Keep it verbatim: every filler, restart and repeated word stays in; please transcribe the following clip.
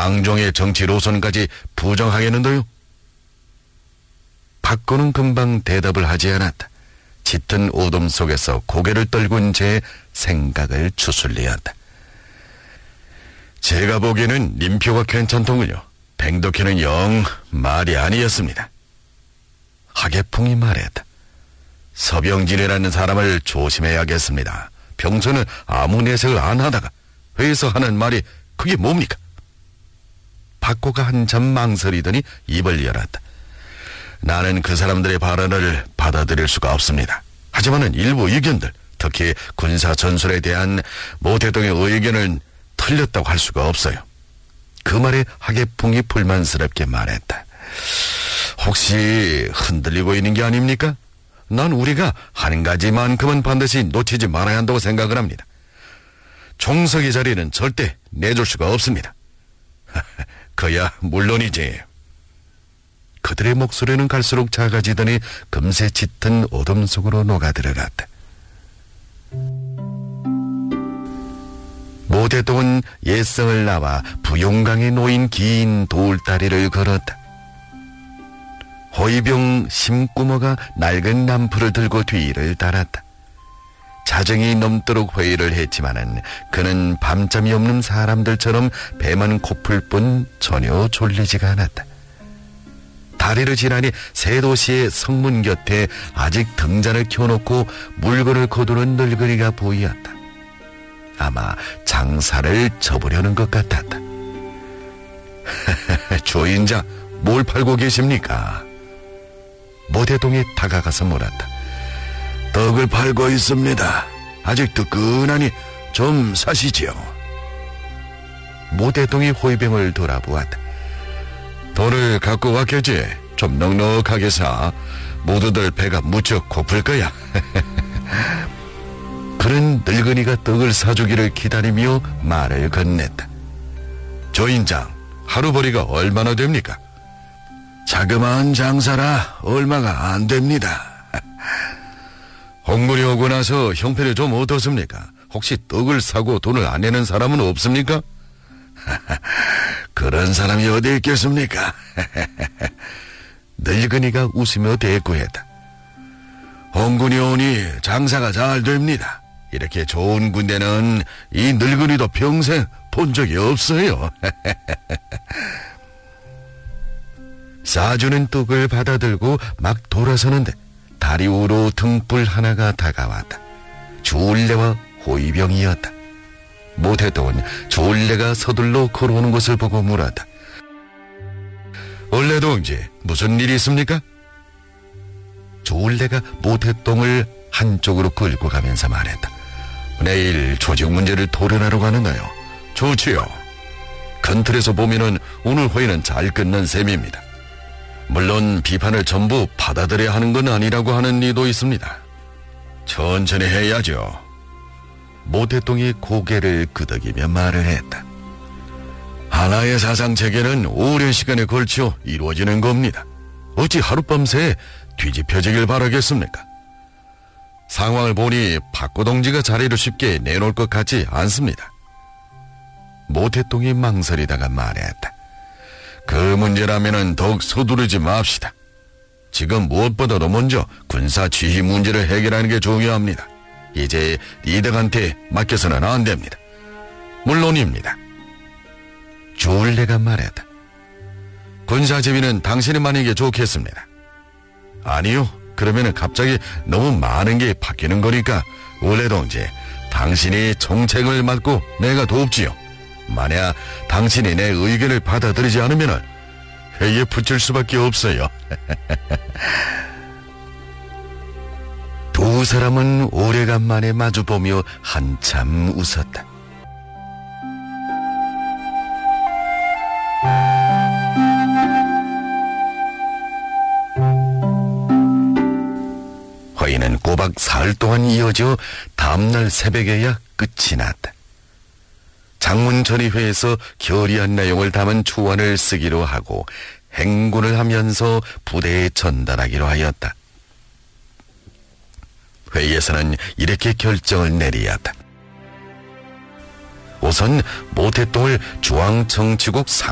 왕종의 정치 노선까지 부정하겠는데요? 박고는 금방 대답을 하지 않았다. 짙은 어둠 속에서 고개를 떨군 채 생각을 추슬리었다. 제가 보기에는 님표가 괜찮더군요. 뱅덕회는 영 말이 아니었습니다. 하계풍이 말했다. 서병진이라는 사람을 조심해야겠습니다. 평소는 아무 내색을 안 하다가 회에서 하는 말이 그게 뭡니까? 박고가 한참 망설이더니 입을 열었다. 나는 그 사람들의 발언을 받아들일 수가 없습니다. 하지만은 일부 의견들, 특히 군사 전술에 대한 모 대통령의 의견은 틀렸다고 할 수가 없어요. 그 말에 하계풍이 불만스럽게 말했다. 혹시 흔들리고 있는 게 아닙니까? 난 우리가 한 가지만큼은 반드시 놓치지 말아야 한다고 생각을 합니다. 총석의 자리는 절대 내줄 수가 없습니다. 그야 물론이지. 그들의 목소리는 갈수록 작아지더니 금세 짙은 어둠 속으로 녹아들어갔다. 모 대통은 옛성을 나와 부용강에 놓인 긴 돌다리를 걸었다. 호위병 심구모가 낡은 남풀을 들고 뒤를 따랐다. 자정이 넘도록 회의를 했지만은 그는 밤잠이 없는 사람들처럼 배만 고플 뿐 전혀 졸리지가 않았다. 다리를 지나니 새 도시의 성문 곁에 아직 등잔을 켜놓고 물건을 거두는 늙은이가 보이었다. 아마 장사를 접으려는 것 같았다. 주인장, 뭘 팔고 계십니까? 모대동에 다가가서 물었다. 떡을 팔고 있습니다. 아직 뜨끈하니 좀 사시지요. 모대동이 호위병을 돌아보았다. 돈을 갖고 왔겠지. 좀 넉넉하게 사. 모두들 배가 무척 고플 거야. 그는 늙은이가 떡을 사주기를 기다리며 말을 건넸다. 조인장, 하루벌이가 얼마나 됩니까? 자그마한 장사라 얼마가 안 됩니다. 홍문이 오고 나서 형편이 좀 어떻습니까? 혹시 떡을 사고 돈을 안 내는 사람은 없습니까? 그런 사람이 어디 있겠습니까? 늙은이가 웃으며 대꾸했다. 홍군이 오니 장사가 잘 됩니다. 이렇게 좋은 군대는 이 늙은이도 평생 본 적이 없어요. 사주는 떡을 받아들고 막 돌아서는데 다리 위로 등불 하나가 다가왔다. 주울레와 호위병이었다. 모태동은 주울레가 서둘러 걸어오는 것을 보고 물었다. 원래 동지, 무슨 일이 있습니까? 주울레가 모태동을 한쪽으로 끌고 가면서 말했다. 내일 조직 문제를 토론하러 가는데요. 좋지요. 큰 틀에서 보면은 오늘 회의는 잘 끝난 셈입니다. 물론 비판을 전부 받아들여야 하는 건 아니라고 하는 이도 있습니다. 천천히 해야죠. 모태동이 고개를 끄덕이며 말을 했다. 하나의 사상체계는 오랜 시간에 걸쳐 이루어지는 겁니다. 어찌 하룻밤새 뒤집혀지길 바라겠습니까? 상황을 보니 박고 동지가 자리를 쉽게 내놓을 것 같지 않습니다. 모태동이 망설이다가 말했다. 그 문제라면은 더욱 서두르지 맙시다. 지금 무엇보다도 먼저 군사 지휘 문제를 해결하는 게 중요합니다. 이제 리덕한테 맡겨서는 안 됩니다. 물론입니다. 주울레가 말했다. 군사 지휘는 당신이 맡는 게 좋겠습니다. 아니요. 그러면은 갑자기 너무 많은 게 바뀌는 거니까 울레 동지, 당신이 정책을 맡고 내가 돕지요. 만약 당신이 내 의견을 받아들이지 않으면 회의에 붙일 수밖에 없어요. 두 사람은 오래간만에 마주보며 한참 웃었다. 회의는 꼬박 사흘 동안 이어져 다음날 새벽에야 끝이 났다. 장문전의회에서 결의한 내용을 담은 초안을 쓰기로 하고 행군을 하면서 부대에 전달하기로 하였다. 회의에서는 이렇게 결정을 내리었다. 우선 모태동을 중앙정치국 상